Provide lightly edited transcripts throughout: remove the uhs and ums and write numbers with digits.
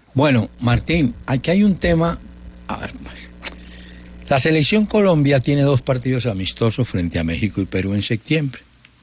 Bueno, Martín, aquí hay un tema. A ver, la selección Colombia tiene 2 partidos amistosos frente a México y Perú en septiembre.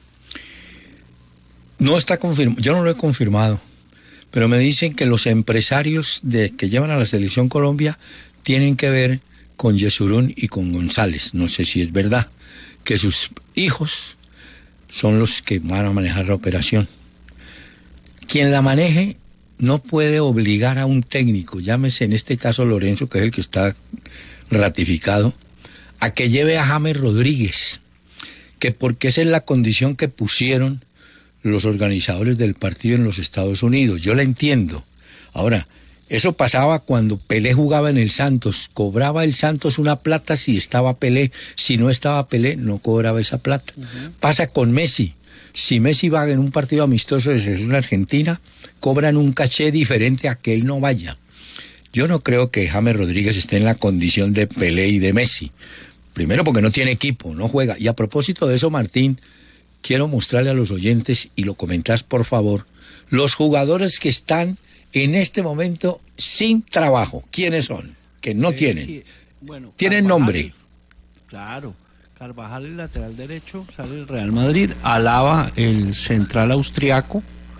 No está confirmado, yo no lo he confirmado, pero me dicen que los empresarios que llevan a la selección Colombia tienen que ver con Yesurún y con González. No sé si es verdad que sus hijos son los que van a manejar la operación. Quien la maneje no puede obligar a un técnico, llámese en este caso Lorenzo, que es el que está ratificado, a que lleve a James Rodríguez, que porque esa es la condición que pusieron los organizadores del partido en los Estados Unidos. Yo la entiendo. Ahora, eso pasaba cuando Pelé jugaba en el Santos. Cobraba el Santos una plata si estaba Pelé. Si no estaba Pelé, no cobraba esa plata. Pasa con Messi. Si Messi va en un partido amistoso de selección argentina, cobran un caché diferente a que él no vaya. Yo no creo que James Rodríguez esté en la condición de Pelé y de Messi. Primero porque no tiene equipo, no juega. Y a propósito de eso, Martín, quiero mostrarle a los oyentes, y lo comentás por favor, los jugadores que están en este momento sin trabajo. ¿Quiénes son? Que no tienen. Sí, bueno, tienen Carvajal, nombre. Claro. Carvajal, el lateral derecho, sale el Real Madrid. Alaba, el central austriaco,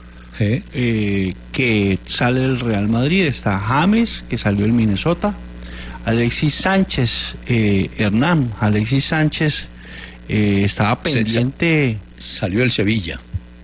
que sale del Real Madrid. Está James, que salió del Minnesota. Alexis Sánchez, Hernán. Alexis Sánchez estaba pendiente. Salió el Sevilla.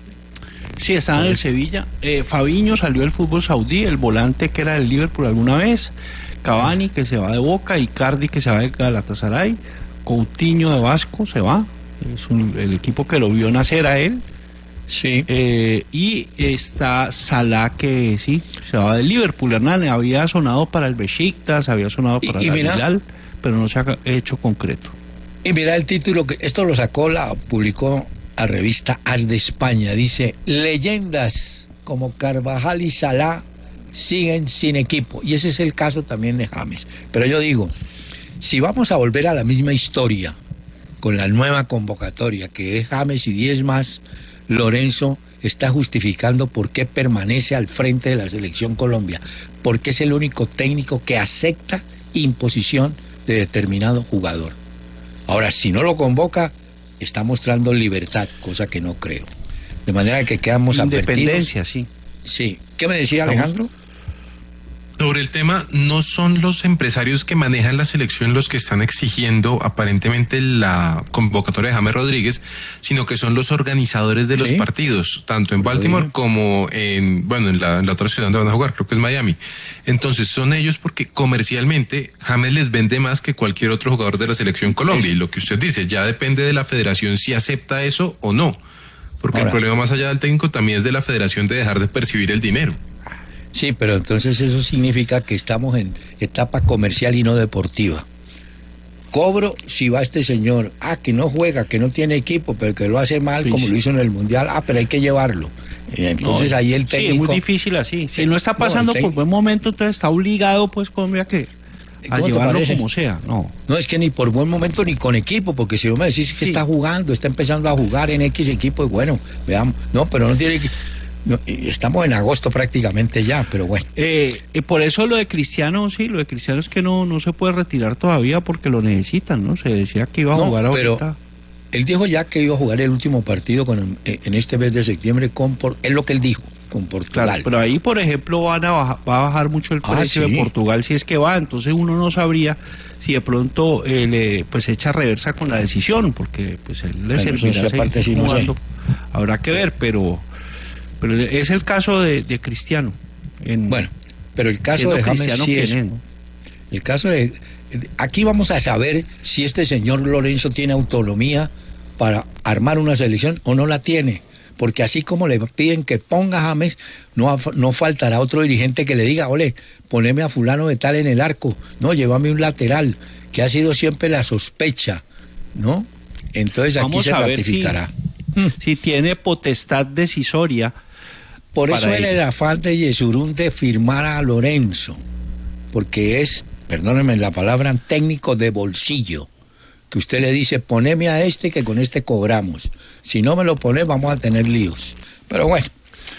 Sí, estaba en el Sevilla. Fabiño salió del fútbol saudí, el volante que era del Liverpool alguna vez. Cavani, que se va de Boca. Icardi, que se va de Galatasaray. Coutinho de Vasco se va, es el equipo que lo vio nacer a él. Sí. Y está Salah, que sí, se va del Liverpool. Hernán había sonado para el Besiktas, había sonado para el Hilal, pero no se ha hecho concreto. Y mira el título, que esto lo publicó la revista As de España. Dice: leyendas como Carvajal y Salah siguen sin equipo. Y ese es el caso también de James. Pero yo digo, si vamos a volver a la misma historia con la nueva convocatoria, que es James y 10 más, Lorenzo está justificando por qué permanece al frente de la selección Colombia, porque es el único técnico que acepta imposición de determinado jugador. Ahora, si no lo convoca, está mostrando libertad, cosa que no creo. De manera que quedamos independencia, advertidos. Sí. ¿Qué me decía Alejandro? Sobre el tema, no son los empresarios que manejan la selección los que están exigiendo aparentemente la convocatoria de James Rodríguez, sino que son los organizadores de los partidos, tanto en Baltimore como en la otra ciudad donde van a jugar, creo que es Miami. Entonces son ellos porque comercialmente James les vende más que cualquier otro jugador de la selección Colombia. Y lo que usted dice, ya depende de la federación si acepta eso o no. Porque el problema más allá del técnico también es de la federación de dejar de percibir el dinero. Sí, pero entonces eso significa que estamos en etapa comercial y no deportiva. Cobro si va este señor, que no juega, que no tiene equipo, pero que lo hace mal, como lo hizo en el Mundial, pero hay que llevarlo. Entonces ahí el técnico... Sí, es muy difícil así. Si no está pasando por buen momento, entonces está obligado, pues, Colombia, a llevarlo como sea. No, es que ni por buen momento ni con equipo, porque si vos me decís que está jugando, está empezando a jugar en X equipo, bueno, veamos. No, pero no tiene... No, estamos en agosto prácticamente ya, pero bueno. Por eso lo de Cristiano es que no se puede retirar todavía porque lo necesitan, ¿no? Se decía que iba a jugar ahorita. Pero él dijo ya que iba a jugar el último partido en este mes de septiembre es lo que él dijo, con Portugal. Claro, pero ahí, por ejemplo, va a bajar mucho el precio de Portugal si es que va, entonces uno no sabría si de pronto pues echa reversa con la decisión, porque pues él le servirá seguir jugando. Habrá que ver, pero es el caso de Cristiano. Bueno, pero el caso de James sí es... El caso de... Aquí vamos a saber si este señor Lorenzo tiene autonomía para armar una selección o no la tiene. Porque así como le piden que ponga a James, no faltará otro dirigente que le diga, ole, poneme a fulano de tal en el arco, no, llévame un lateral, que ha sido siempre la sospecha, ¿no? Entonces aquí vamos se ratificará. Si tiene potestad decisoria. Por eso era el afán de Yesurún de firmar a Lorenzo, porque es, perdónenme la palabra, técnico de bolsillo, que usted le dice, poneme a que con este cobramos, si no me lo pone vamos a tener líos. Pero bueno,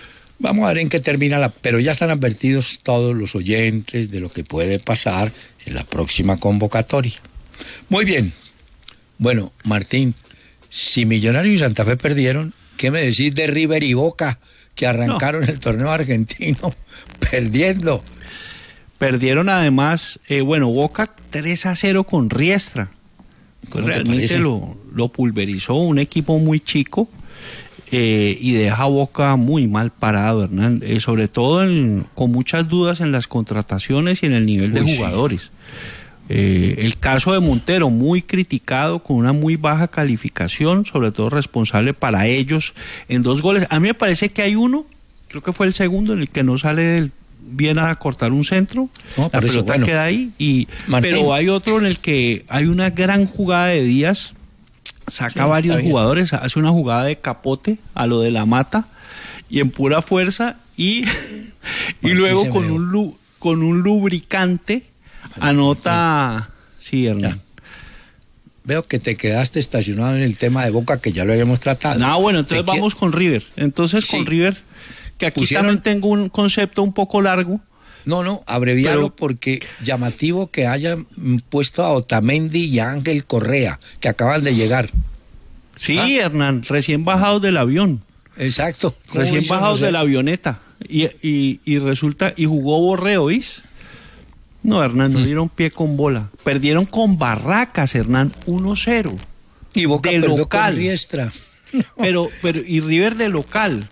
Vamos a ver en qué termina pero ya están advertidos todos los oyentes de lo que puede pasar en la próxima convocatoria. Muy bien. Bueno, Martín, si Millonarios y Santa Fe perdieron, ¿qué me decís de River y Boca, que arrancaron el torneo argentino perdiendo? Perdieron además, Boca 3-0 con Riestra. Pues realmente lo pulverizó, un equipo muy chico, y deja a Boca muy mal parado, Hernán, sobre todo con muchas dudas en las contrataciones y en el nivel de jugadores. El caso de Montero, muy criticado, con una muy baja calificación, sobre todo responsable para ellos en 2 goles. A mí me parece que hay uno, creo que fue el segundo, en el que no sale bien a cortar un centro, la pelota queda ahí, pero hay otro en el que hay una gran jugada de Díaz, saca varios jugadores, hace una jugada de capote a lo de la Mata, y en pura fuerza, y luego con un lubricante anota. Sí, Hernán. Veo que te quedaste estacionado en el tema de Boca, que ya lo habíamos tratado. Entonces vamos con River. Con River, que aquí también tengo un concepto un poco largo. Abreviarlo, porque llamativo que hayan puesto a Otamendi y a Ángel Correa, que acaban de llegar. Sí, Hernán, recién bajados del avión. Exacto. Recién bajados de la avioneta. Y resulta, y jugó Borreo, ¿oís? No, Hernán, no dieron pie con bola. Perdieron con Barracas, Hernán, 1-0. Y Boca perdió local. Con Riestra. Pero, y River de local.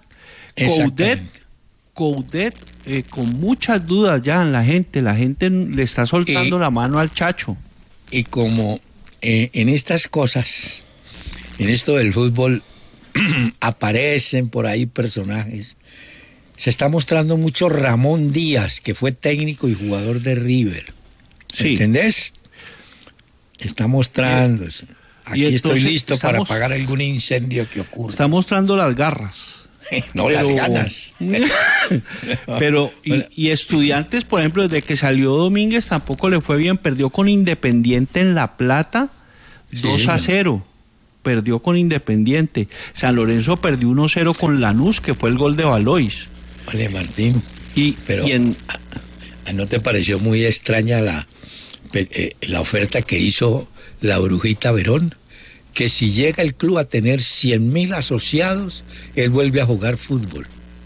Coudet, con muchas dudas ya en la gente le está soltando la mano al Chacho. Y como en estas cosas, en esto del fútbol, aparecen por ahí personajes, se está mostrando mucho Ramón Díaz, que fue técnico y jugador de River. Sí. ¿Entendés? Está mostrándose. Aquí estoy listo para apagar algún incendio que ocurra. Está mostrando las garras. Las ganas. Pero, y Estudiantes, por ejemplo, desde que salió Domínguez tampoco le fue bien. Perdió con Independiente en La Plata, 2-0. Perdió con Independiente. San Lorenzo perdió 1-0 con Lanús, que fue el gol de Valois. Vale, Martín. Pero ¿no te pareció muy extraña la oferta que hizo la Brujita Verón? Que si llega el club a tener 100,000 asociados, él vuelve a jugar fútbol.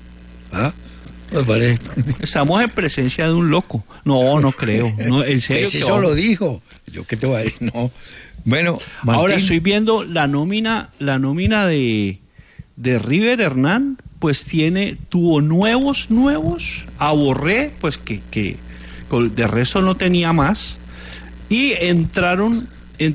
Me parece. Estamos en presencia de un loco. No creo. No, en serio. Eso lo dijo. ¿Yo qué te voy a decir? No. Bueno, Martín. Ahora estoy viendo la nómina de River, Hernán, pues tuvo nuevos, a Borré, pues que de resto no tenía más, y entraron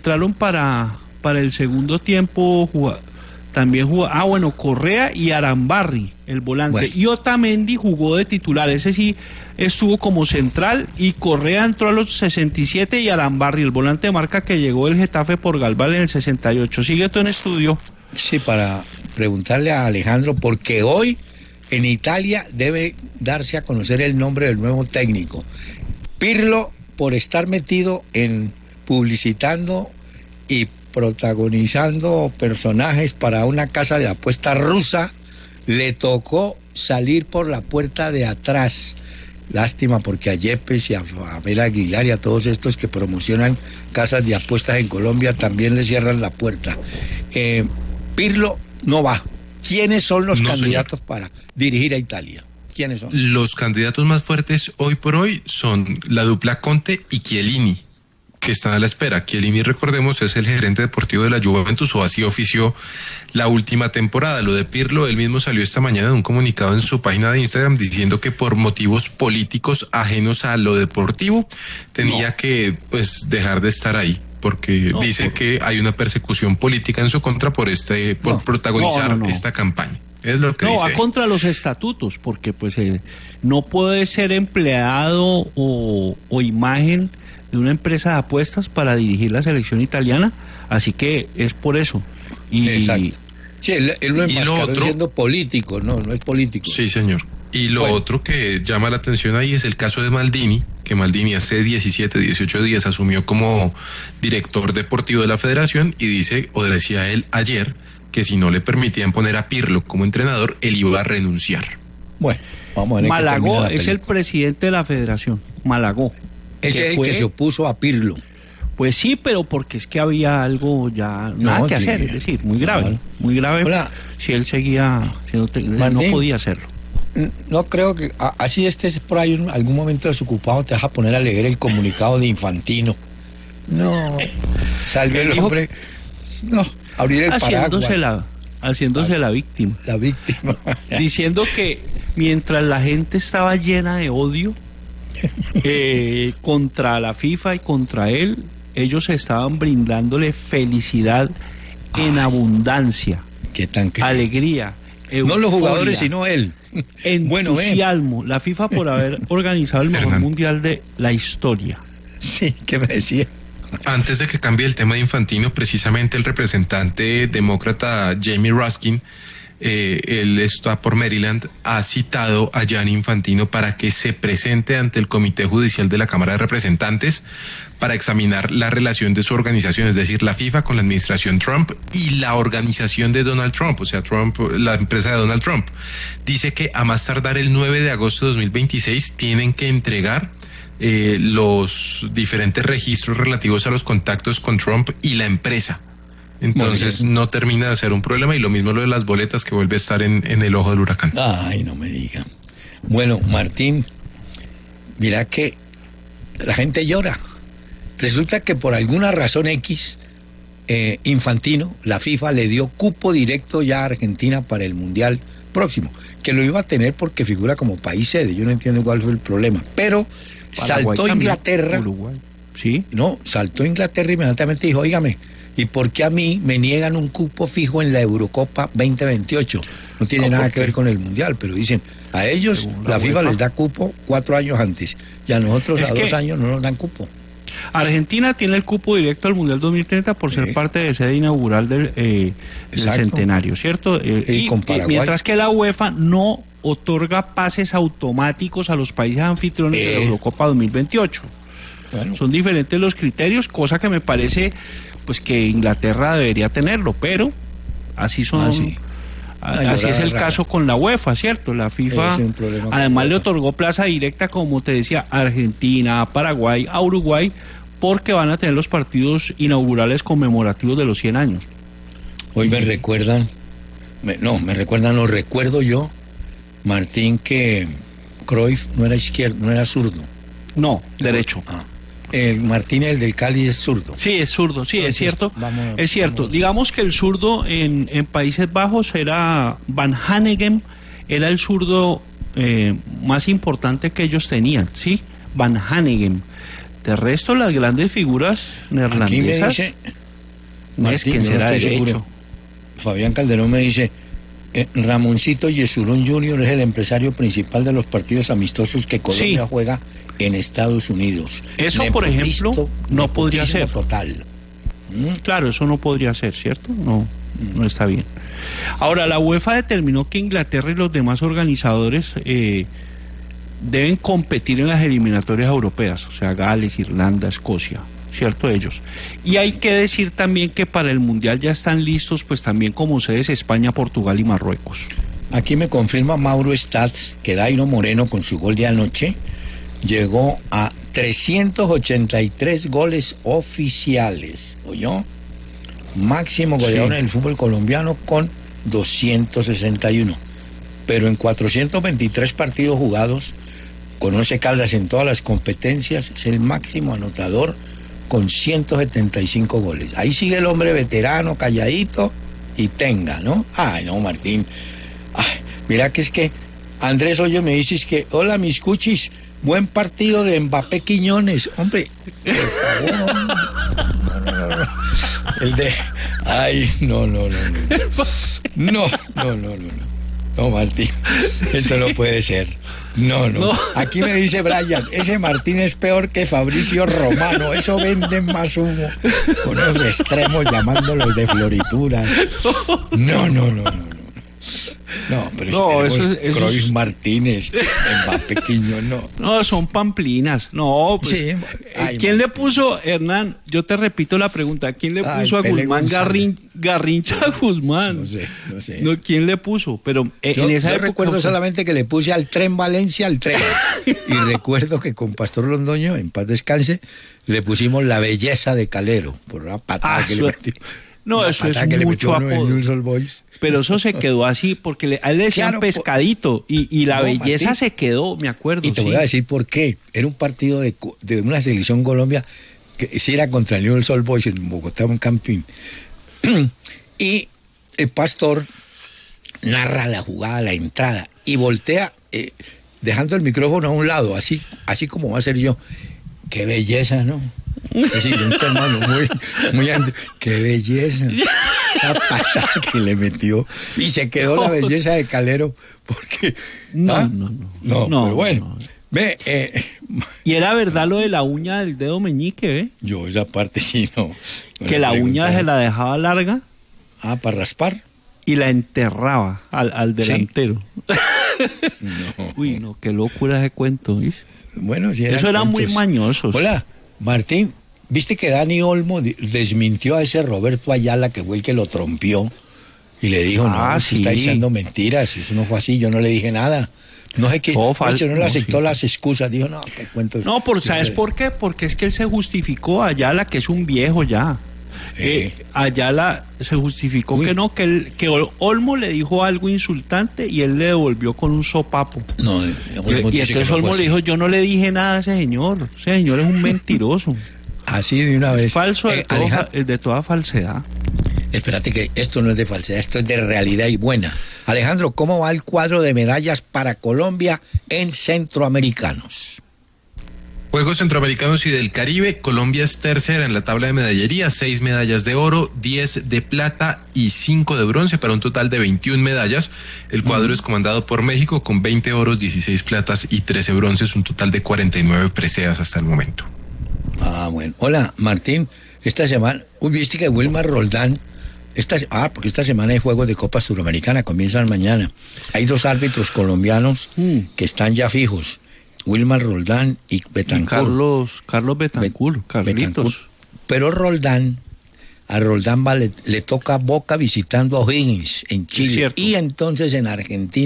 para el segundo tiempo, también jugó, Correa y Arambarri, el volante, y Otamendi jugó de titular, ese sí estuvo como central, y Correa entró a los 67 y Arambarri, el volante de marca que llegó del Getafe por Galval en el 68. Sigue tú en estudio. Sí, para preguntarle a Alejandro, porque hoy en Italia debe darse a conocer el nombre del nuevo técnico. Pirlo, por estar metido en publicitando y protagonizando personajes para una casa de apuestas rusa, le tocó salir por la puerta de atrás. Lástima, porque a Yepes y a Abel Aguilar y a todos estos que promocionan casas de apuestas en Colombia también le cierran la puerta. Pirlo no va. ¿Quiénes son los candidatos para dirigir a Italia? ¿Quiénes son? Los candidatos más fuertes hoy por hoy son la dupla Conte y Chiellini, que están a la espera. Chiellini, recordemos, es el gerente deportivo de la Juventus, o así ofició la última temporada. Lo de Pirlo, él mismo salió esta mañana en un comunicado en su página de Instagram diciendo que por motivos políticos ajenos a lo deportivo tenía que dejar de estar ahí, porque dice que hay una persecución política en su contra por protagonizar esta campaña. Es lo que dice. Va contra los estatutos, porque no puede ser empleado o imagen de una empresa de apuestas para dirigir la selección italiana, así que es por eso. Exacto. Sí, él lo enmascaró siendo político, no es político. Sí, señor. Y lo otro que llama la atención ahí es el caso de Maldini, que Maldini hace 18 días asumió como director deportivo de la federación y decía él ayer que si no le permitían poner a Pirlo como entrenador, él iba a renunciar. Bueno, vamos a ver. Malagó es el presidente de la federación. Malagó. Ese es el que se opuso a Pirlo. Pues sí, pero porque es que había algo ya, nada que hacer, es decir, muy grave. Muy grave. Hola. Si él seguía, no podía hacerlo. No creo que, así estés por ahí en algún momento desocupado, te vas a poner a leer el comunicado de Infantino. No, salve el hombre. No, abrir el paraguas. Haciéndose la víctima. La víctima. Diciendo que mientras la gente estaba llena de odio contra la FIFA y contra él, ellos estaban brindándole felicidad en abundancia, alegría, euforia, no los jugadores sino él, entusiasmo, la FIFA por haber organizado el mejor mundial de la historia. Sí, ¿qué me decía? Antes de que cambie el tema de Infantino, precisamente el representante demócrata Jamie Raskin, él está por Maryland, ha citado a Gianni Infantino para que se presente ante el Comité Judicial de la Cámara de Representantes para examinar la relación de su organización, es decir, la FIFA con la administración Trump y la organización de Donald Trump, o sea, la empresa de Donald Trump. Dice que a más tardar el 9 de agosto de 2026 tienen que entregar los diferentes registros relativos a los contactos con Trump y la empresa. Entonces no termina de ser un problema, y lo mismo lo de las boletas, que vuelve a estar en el ojo del huracán. Ay, no me diga. Bueno, Martín, mira que la gente llora. Resulta que por alguna razón X, Infantino, la FIFA le dio cupo directo ya a Argentina para el Mundial próximo, que lo iba a tener porque figura como país sede. Yo no entiendo cuál fue el problema, pero Paraguay saltó también, Inglaterra. Uruguay. ¿Sí? No, saltó Inglaterra y inmediatamente dijo, óigame, ¿y por qué a mí me niegan un cupo fijo en la Eurocopa 2028? No tiene nada que ver con el Mundial, pero dicen, a ellos la FIFA les da cupo 4 años antes, y a nosotros a 2 años no nos dan cupo. Argentina tiene el cupo directo al Mundial 2030 por ser parte de sede inaugural del centenario, ¿cierto? Y mientras que la UEFA no otorga pases automáticos a los países anfitriones de la Eurocopa 2028. Bueno. Son diferentes los criterios, cosa que me parece pues que Inglaterra debería tenerlo, pero así son. Así es el caso con la UEFA, ¿cierto? La FIFA además le otorgó plaza directa, como te decía, a Argentina, a Paraguay, a Uruguay, porque van a tener los partidos inaugurales conmemorativos de los 100 años. Hoy me recuerdan, lo recuerdo yo, Martín, que Cruyff no era izquierdo, no era zurdo. No, derecho. El Martínez, el del Cali, es zurdo. Sí, es zurdo, sí, entonces, es cierto. Es cierto. Digamos que el zurdo en Países Bajos era Van Hanegem, era el zurdo más importante que ellos tenían, ¿sí? Van Hanegem. De resto, las grandes figuras neerlandesas. Aquí me dice, Martín, será derecho. Fabián Calderón me dice, Ramoncito Yesurún Jr. es el empresario principal de los partidos amistosos que Colombia juega en Estados Unidos. Eso, por ejemplo, no podría ser. Total. Claro, eso no podría ser, ¿cierto? No está bien. Ahora, la UEFA determinó que Inglaterra y los demás organizadores deben competir en las eliminatorias europeas, o sea, Gales, Irlanda, Escocia, ¿cierto? Ellos. Y hay que decir también que para el Mundial ya están listos, pues también como sedes España, Portugal y Marruecos. Aquí me confirma Mauro Stats que Dairo Moreno, con su gol de anoche, llegó a 383 goles oficiales, ¿oyó? Máximo goleador en el fútbol colombiano con 261. Pero en 423 partidos jugados, con 11 Caldas en todas las competencias, es el máximo anotador con 175 goles. Ahí sigue el hombre veterano, calladito, y tenga, ¿no? Ay, no, Martín. Ay, mira que es que Andrés Hoyo me dices que, hola, mis cuchis, buen partido de Mbappé Quiñones. Hombre, por favor, no. El de... Ay, no. No, Martín, eso no puede ser. No. Aquí me dice Brian, ese Martín es peor que Fabricio Romano. Eso venden más humo. Con unos extremos llamándolos de floritura. No. No, pero eso es Cruyff, Martínez, Mbappé Quiñones, no. No, son pamplinas. No, pues, sí, ¿Quién le puso, Hernán? Yo te repito la pregunta. ¿Quién le puso a Guzmán Garrincha a Guzmán? No sé. No, ¿quién le puso? Pero en esa época recuerdo solamente que le puse al Tren Valencia, al tren. Y recuerdo que con Pastor Londoño, en paz descanse, le pusimos La Belleza de Calero, por una patada que le metió. No, eso es mucho apodo. Pero eso se quedó así, porque a él le decían Pescadito, y La Belleza Martín, se quedó, me acuerdo. Y te voy a decir por qué. Era un partido de una selección Colombia, que sí era contra el Newell's Old Boys en Bogotá, un campín. Y el Pastor narra la jugada, la entrada, y voltea, dejando el micrófono a un lado, así como va a ser yo. Qué belleza, ¿no? Es decir, un hermano muy qué belleza. La patada que le metió. Y se quedó la belleza de Calero, porque... No, pero bueno. Ve, y era verdad lo de la uña del dedo meñique, ¿eh? Yo esa parte sí no que la uña se la dejaba larga. Para raspar. Y la enterraba al delantero. ¿Sí? No. Uy, no, qué locura ese cuento, ¿viste? Bueno, sí, eso eran muy mañosos. Hola, Martín, ¿viste que Dani Olmo desmintió a ese Roberto Ayala, que fue el que lo trompió? Y le dijo, sí, está diciendo mentiras, eso no fue así, yo no le dije nada. No sé qué, no le aceptó las excusas, dijo, no, qué cuento. No, ¿sabes por qué? Porque es que él se justificó, Ayala, que es un viejo ya. Ayala se justificó que Olmo le dijo algo insultante y él le devolvió con un sopapo. No, y entonces Olmo le dijo, yo no le dije nada a ese señor es un mentiroso. Así de una vez. Es falso de toda falsedad. Espérate, que esto no es de falsedad, esto es de realidad y buena. Alejandro, ¿cómo va el cuadro de medallas para Colombia en centroamericanos? Juegos Centroamericanos y del Caribe, Colombia es tercera en la tabla de medallería, 6 medallas de oro, 10 de plata y 5 de bronce, para un total de 21 medallas. El cuadro es comandado por México con 20 oros, 16 platas y 13 bronces, un total de 49 preseas hasta el momento. Bueno. Hola, Martín, esta semana, viste que Wilmar Roldán, porque esta semana hay juegos de Copa Suramericana, comienzan mañana. Hay 2 árbitros colombianos que están ya fijos. Wilmar Roldán y Betancourt. Carlos Betancourt, Carlitos. Pero a Roldán le toca Boca visitando a O'Higgins en Chile. Y entonces en Argentina